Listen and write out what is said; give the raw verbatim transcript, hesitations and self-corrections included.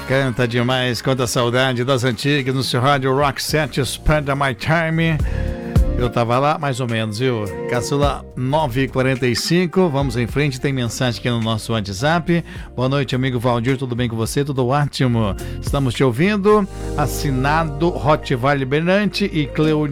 Canta demais, conta a saudade das antigas no seu rádio Rock sete, Spend My Time. Eu tava lá, mais ou menos, viu? Caçula nove e quarenta e cinco, vamos em frente, tem mensagem aqui no nosso WhatsApp. Boa noite, amigo Valdir, tudo bem com você? Tudo ótimo. Estamos te ouvindo. Assinado Rottweiler Bernante e Cleo